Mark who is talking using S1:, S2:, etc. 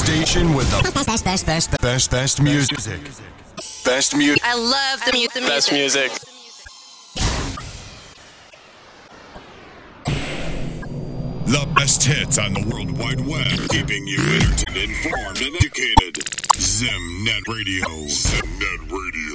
S1: station with the best music. Best music.
S2: I love the music.
S3: Best music.
S4: The best hits on the World Wide Web, keeping you entertained, informed, and educated. Zimnet Radio. Zimnet Radio.